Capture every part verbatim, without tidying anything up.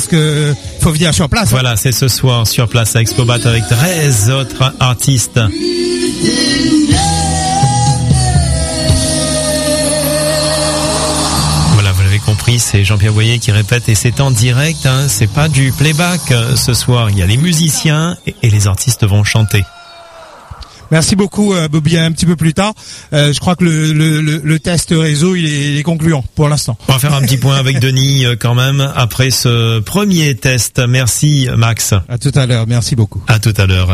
parce que faut venir sur place. Voilà, c'est ce soir sur place à Expobat avec treize autres artistes. Voilà, vous l'avez compris, c'est Jean-Pierre Boyer qui répète et c'est en direct, hein, c'est pas du playback ce soir. Il y a les musiciens et, et les artistes vont chanter. Merci beaucoup, euh, Bobby. Un petit peu plus tard, euh, je crois que le, le, le, le test réseau il est, il est concluant pour l'instant. On va faire un petit point avec Denis euh, quand même après ce premier test. Merci Max. À tout à l'heure. Merci beaucoup. À tout à l'heure.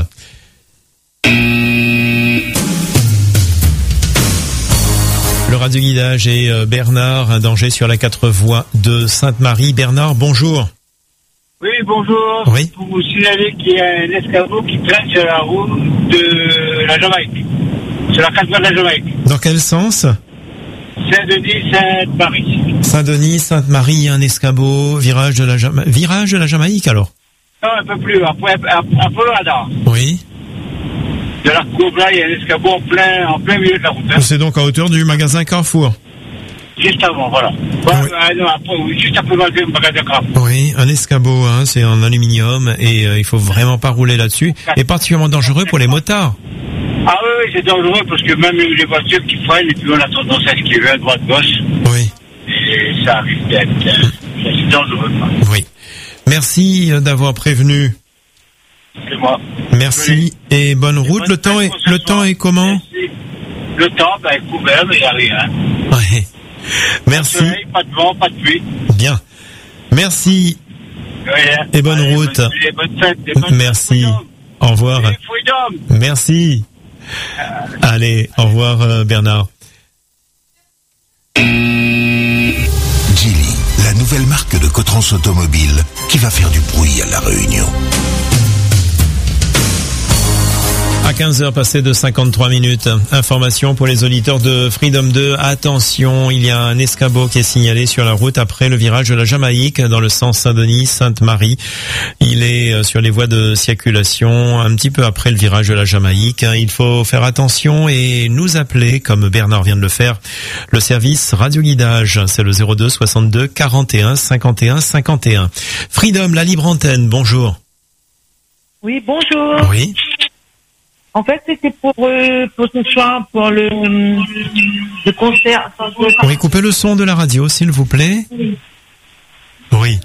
Le radio guidage et euh, Bernard, un danger sur la quatre voies de Sainte-Marie. Bernard, bonjour. Oui, bonjour. Oui. Pour vous signaler qu'il y a un escabeau qui traîne sur la route de la Jamaïque. Sur la quatre voies de la Jamaïque. Dans quel sens? Saint-Denis, Sainte-Marie. Saint-Denis, Sainte-Marie, un escabeau, virage de la Jama... virage de la Jamaïque alors? Non, un peu plus, après, un peu là. Oui. De la courbe là, il y a un escabeau en plein, en plein milieu de la route. Hein. C'est donc à hauteur du magasin Carrefour. Juste avant, voilà. voilà oui. euh, non, après, oui, juste après le magasin Carrefour. Oui, un escabeau, hein, c'est en aluminium et euh, il faut vraiment pas rouler là-dessus. Et particulièrement dangereux pour les motards. Ah oui, oui, c'est dangereux parce que même les voitures qui freinent et puis on a tendance à esquiver à droite-gauche. Oui. Et ça arrive d'être, euh, c'est dangereux. Quoi. Oui. Merci d'avoir prévenu. C'est moi. Merci et bonne route. Bonne le temps est, le temps est comment? Merci. Le temps, ben, est couvert, mais il n'y a rien. Oui. Merci. Pas de soleil, pas de vent, pas de pluie. Bien. Merci. Rien. Et bonne Allez, route. bonne, les bonnes fêtes, les bonnes Merci. fêtes, au revoir. Merci. Euh... Allez, au revoir euh, Bernard. Geely, la nouvelle marque de Cotrans Automobile qui va faire du bruit à La Réunion. À quinze heures passées de cinquante-trois minutes. Information pour les auditeurs de Freedom deux. Attention, il y a un escabeau qui est signalé sur la route après le virage de la Jamaïque dans le sens Saint-Denis, Sainte-Marie. Il est sur les voies de circulation un petit peu après le virage de la Jamaïque. Il faut faire attention et nous appeler, comme Bernard vient de le faire, le service radio guidage. C'est le zéro deux soixante-deux quarante et un cinquante et un cinquante et un. Freedom, la libre antenne, bonjour. Oui, bonjour. Oui. En fait, c'était pour, euh, pour ce soir, pour le, le concert. Oui, coupez le son de la radio, s'il vous plaît. Oui. Oui.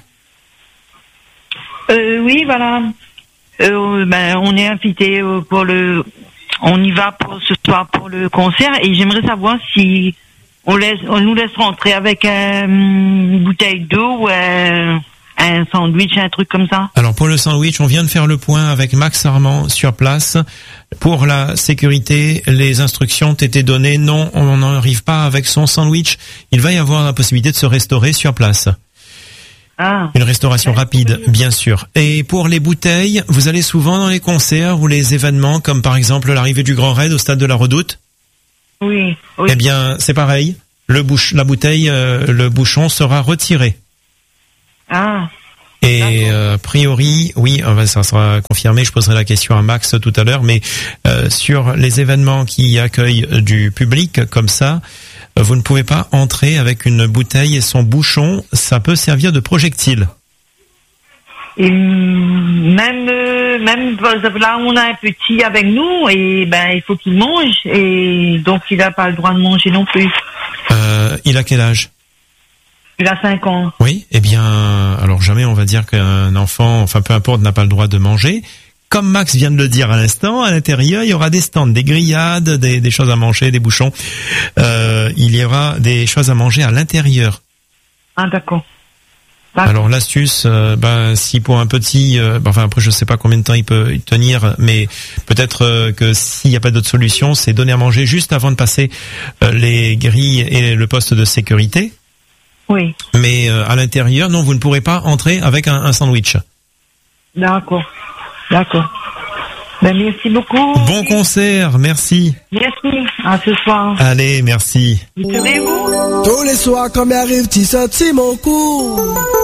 Euh, oui, voilà. Euh, ben, on est invité pour le, on y va pour ce soir pour le concert et j'aimerais savoir si on laisse, on nous laisse rentrer avec euh, une bouteille d'eau ou euh, un sandwich, un truc comme ça. Alors pour le sandwich, on vient de faire le point avec Max Armand sur place. Pour la sécurité, les instructions ont été données. Non, on n'arrive pas avec son sandwich. Il va y avoir la possibilité de se restaurer sur place. Ah. Une restauration rapide, bien sûr. Et pour les bouteilles, vous allez souvent dans les concerts ou les événements, comme par exemple l'arrivée du Grand Raid au stade de la Redoute? Oui. oui. Eh bien, c'est pareil. Le bouche, la bouteille, euh, le bouchon sera retiré. Ah. Et euh, a priori, oui, ça sera confirmé, je poserai la question à Max tout à l'heure, mais euh, sur les événements qui accueillent du public comme ça, vous ne pouvez pas entrer avec une bouteille et son bouchon, ça peut servir de projectile. Et même euh, même là on a un petit avec nous et ben il faut qu'il mange et donc il n'a pas le droit de manger non plus. Euh, il a quel âge? Il a cinq ans. Oui, eh bien, alors jamais on va dire qu'un enfant, enfin peu importe, n'a pas le droit de manger. Comme Max vient de le dire à l'instant, à l'intérieur, il y aura des stands, des grillades, des, des choses à manger, des bouchons. Euh, il y aura des choses à manger à l'intérieur. Ah, d'accord. d'accord. Alors l'astuce, euh, ben si pour un petit, euh, ben, enfin après je sais pas combien de temps il peut tenir, mais peut-être euh, que s'il n'y a pas d'autre solution, c'est donner à manger juste avant de passer euh, les grilles et le poste de sécurité. Oui. Mais euh, à l'intérieur, non, vous ne pourrez pas entrer avec un, un sandwich. D'accord, d'accord. Ben, merci beaucoup. Bon concert, merci. Merci, à ce soir. Allez, merci. Vous savez-vous? Tous les soirs, quand m'arrive, tu sentis mon cou.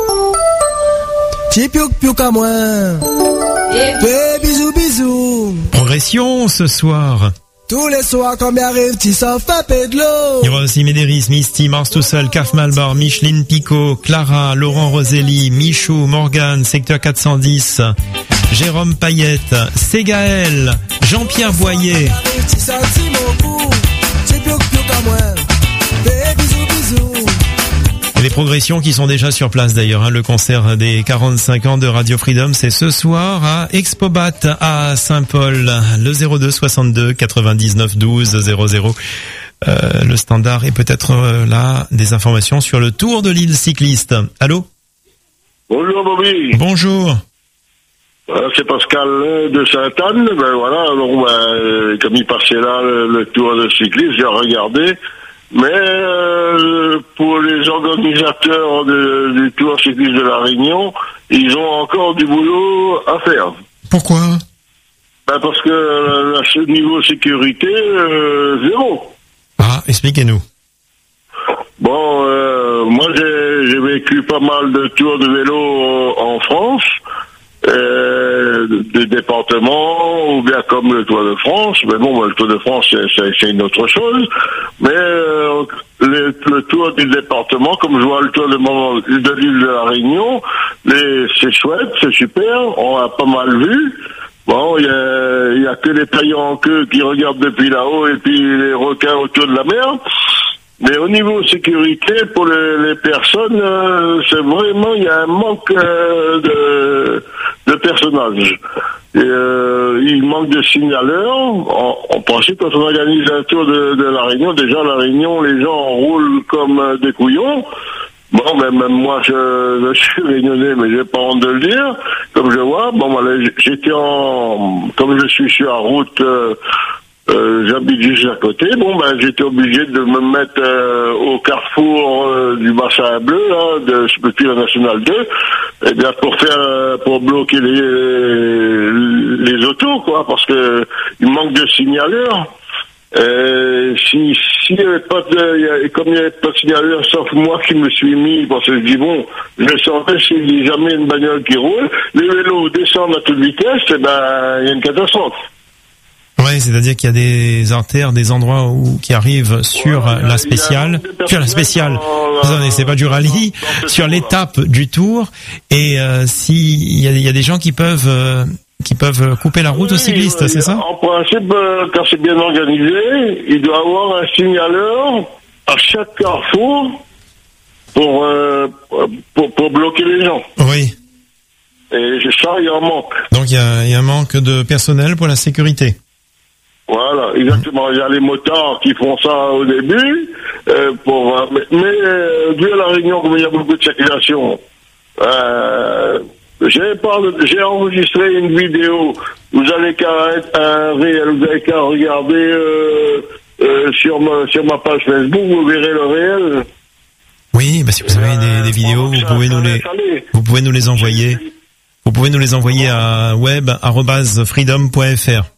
Tu piouk piouk à moi. Fais bisous bisous. Progression ce soir. Tous les soirs quand m'arrive, tu s'en fait de l'eau. Il y aura aussi Médéris, Misty, Mars tout seul, Caf Malbar, Micheline Picot, Clara, Laurent Roselli, Michou, Morgane, Secteur quatre cent dix, Jérôme Payette, Ségaël, Jean-Pierre Boyer. Et les progressions qui sont déjà sur place d'ailleurs, hein. Le concert des quarante-cinq ans de Radio Freedom, c'est ce soir à Expobat à Saint-Paul, le zéro deux soixante-deux quatre-vingt-dix-neuf douze zéro zéro. Euh, le standard et peut-être euh, là des informations sur le Tour de l'île cycliste. Allô? Bonjour Bobby. Bonjour. Voilà, c'est Pascal de Sainte-Anne. Ben voilà, alors ben, comme il passait là le, le Tour de cycliste, j'ai regardé. Mais euh, pour les organisateurs de, du Tour cycliste de la Réunion, ils ont encore du boulot à faire. Pourquoi? Ben parce que à ce niveau sécurité, euh, zéro. Ah, expliquez-nous. Bon, euh, moi j'ai, j'ai vécu pas mal de tours de vélo en France. Euh, des départements ou bien comme le Tour de France, mais bon, le Tour de France c'est, c'est, c'est une autre chose, mais euh, le, le Tour du département, comme je vois le Tour de, de l'île de la Réunion, les, c'est chouette, c'est super, on a pas mal vu. Bon, il y a, il y a que les paillants en queue qui regardent depuis là-haut et puis les requins autour de la mer. Mais au niveau sécurité, pour les, les personnes, euh, c'est vraiment, il y a un manque euh, de, de personnages. Et, euh, il manque de signaleurs. En, en principe, quand on organise un tour de, de la Réunion, déjà la Réunion, les gens roulent comme euh, des couillons. Bon, mais même moi, je, je suis réunionnais, mais j'ai pas honte de le dire. Comme je vois, bon, voilà, j'étais en, comme je suis sur la route. Euh, Euh, j'habite juste à côté. Bon, ben, j'étais obligé de me mettre euh, au carrefour euh, du bassin bleu, là, de, depuis la Nationale deux, et bien pour faire, pour bloquer les, les autos, quoi, parce que il manque de signaleurs. Euh, si, si il y avait pas de, y a, comme il n'y avait pas de signaleurs, sauf moi qui me suis mis, parce que je dis bon, je sentais s'il n'y a jamais une bagnole qui roule, les vélos descendent à toute vitesse, et ben, il y a une catastrophe. Ouais, c'est-à-dire qu'il y a des artères, des endroits où qui arrivent sur ouais, la spéciale, sur la spéciale. Attendez, c'est pas du rallye, sur l'étape du Tour. Et euh, si il y a, y a des gens qui peuvent euh, qui peuvent couper la route oui, aux cyclistes, c'est ça? En principe, quand c'est bien organisé, il doit y avoir un signaleur à chaque carrefour pour euh, pour, pour bloquer les gens. Oui. Et ça, il y a un manque. Donc il y a, il y a un manque de personnel pour la sécurité. Voilà, exactement. Il y a les motards qui font ça au début, euh, pour, euh, mais, mais euh, vu à la Réunion, comme il y a beaucoup de circulation, euh, j'ai, pas, j'ai enregistré une vidéo. Vous allez qu'à un réel, vous allez qu'à regarder euh, euh, sur ma sur ma page Facebook, vous verrez le réel. Oui, bah si vous avez des, des vidéos, vous pouvez nous les, vous pouvez nous les envoyer. Vous pouvez nous les envoyer à web arobase freedom point f r.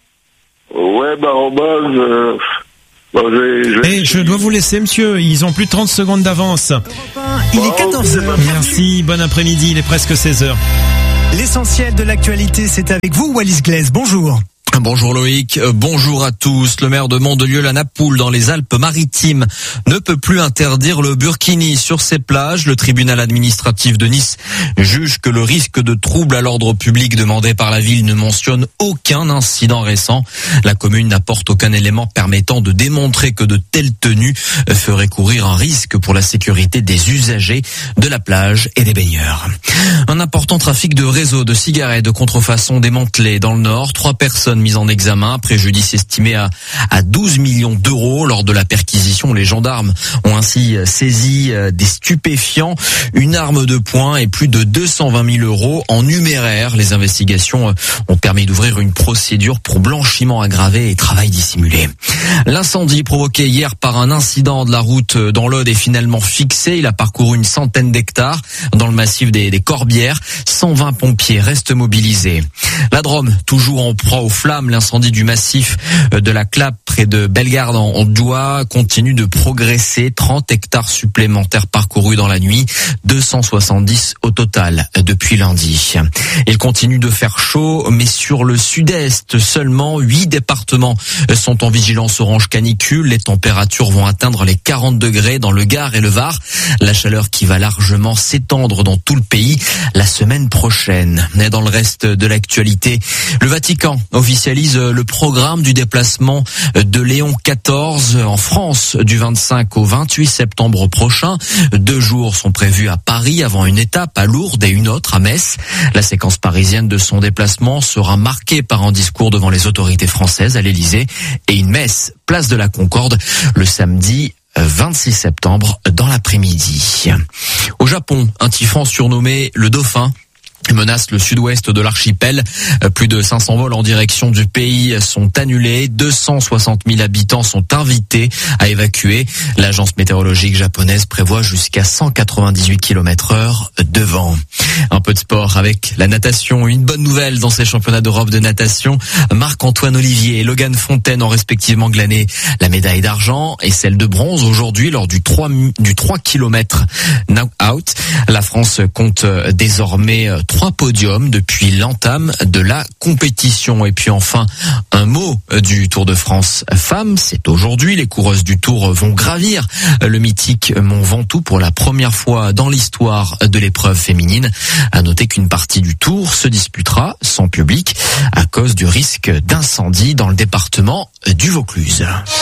Web arobase. Euh, bon, je, vais, je, vais... Et je dois vous laisser, monsieur. Ils ont plus de trente secondes d'avance. Il est quatorze heures. Merci. Bon après-midi. Il est presque seize heures. L'essentiel de l'actualité, c'est avec vous, Wallis Glaise. Bonjour. Bonjour Loïc, bonjour à tous. Le maire de Mandelieu-la-Napoule dans les Alpes-Maritimes ne peut plus interdire le burkini sur ses plages. Le tribunal administratif de Nice juge que le risque de trouble à l'ordre public demandé par la ville ne mentionne aucun incident récent. La commune n'apporte aucun élément permettant de démontrer que de telles tenues feraient courir un risque pour la sécurité des usagers de la plage et des baigneurs. Un important trafic de réseaux de cigarettes de contrefaçon démantelé dans le Nord. Trois personnes mises en examen, préjudice estimé à, à douze millions d'euros. Lors de la perquisition, les gendarmes ont ainsi saisi des stupéfiants, une arme de poing et plus de deux cent vingt mille euros en numéraire. Les investigations ont permis d'ouvrir une procédure pour blanchiment aggravé et travail dissimulé. L'incendie provoqué hier par un incident de la route dans l'Aude est finalement fixé. Il a parcouru une centaine d'hectares dans le massif des, des Corbières. cent vingt pompiers restent mobilisés. La Drôme, toujours en proie aux flammes, l'incendie du massif de la Clappe près de Bellegarde en Doua continue de progresser. trente hectares supplémentaires parcourus dans la nuit, deux cent soixante-dix au total depuis lundi. Il continue de faire chaud, mais sur le sud-est, seulement huit départements sont en vigilance orange canicule. Les températures vont atteindre les quarante degrés dans le Gard et le Var. La chaleur qui va largement s'étendre dans tout le pays la semaine prochaine. Mais dans le reste de l'actualité, le Vatican officialise le programme du déplacement de Léon quatorze en France du vingt-cinq au vingt-huit septembre prochain. Deux jours sont prévus à Paris avant une étape à Lourdes et une autre à Metz. La séquence parisienne de son déplacement sera marquée par un discours devant les autorités françaises à l'Élysée et une messe place de la Concorde le samedi vingt-six septembre dans l'après-midi. Au Japon, un typhon surnommé le Dauphin menace le sud-ouest de l'archipel. Plus de cinq cents vols en direction du pays sont annulés. deux cent soixante mille habitants sont invités à évacuer. L'agence météorologique japonaise prévoit jusqu'à cent quatre-vingt-dix-huit kilomètres heure de vent. Un peu de sport avec la natation. Une bonne nouvelle dans ces championnats d'Europe de natation. Marc-Antoine Olivier et Logan Fontaine ont respectivement glané la médaille d'argent et celle de bronze aujourd'hui lors du trois, du trois kilomètres knock-out. La France compte désormais trois podiums depuis l'entame de la compétition. Et puis enfin, un mot du Tour de France femmes. C'est aujourd'hui. Les coureuses du Tour vont gravir le mythique Mont Ventoux pour la première fois dans l'histoire de l'épreuve féminine. À noter qu'une partie du Tour se disputera sans public à cause du risque d'incendie dans le département du Vaucluse.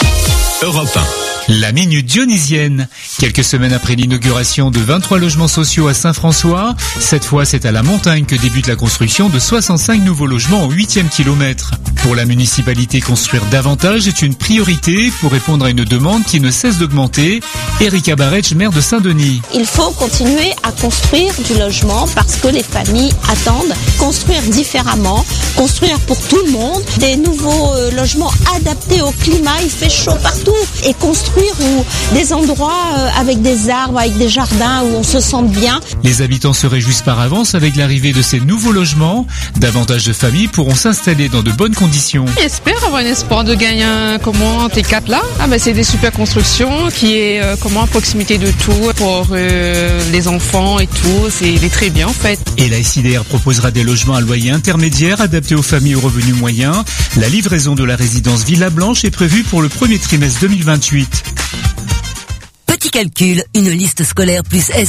Europe un. La Minute Dionysienne. Quelques semaines après l'inauguration de vingt-trois logements sociaux à Saint-François, cette fois c'est à la Montagne que débute la construction de soixante-cinq nouveaux logements au huitième kilomètre. Pour la municipalité, construire davantage est une priorité pour répondre à une demande qui ne cesse d'augmenter. Erika Barretch, maire de Saint-Denis. Il faut continuer à construire du logement parce que les familles attendent. Construire différemment, construire pour tout le monde, des nouveaux euh, logements adaptés au climat, il fait chaud partout, et construire ou des endroits euh, avec des arbres, avec des jardins où on se sente bien. Les habitants se réjouissent par avance avec l'arrivée de ces nouveaux logements. Davantage de familles pourront s'installer dans de bonnes conditions. J'espère avoir un espoir de gagner un, comment, un T quatre là. Ah ben c'est des super constructions qui est euh, comment à proximité de tout pour euh, les enfants et tout. C'est il est très bien en fait. Et la S I D R proposera des logements à loyer intermédiaire adaptés aux familles aux revenus moyens. La livraison de la résidence Villa Blanche est prévue pour le premier trimestre deux mille vingt-huit. Petit calcul, une liste scolaire plus S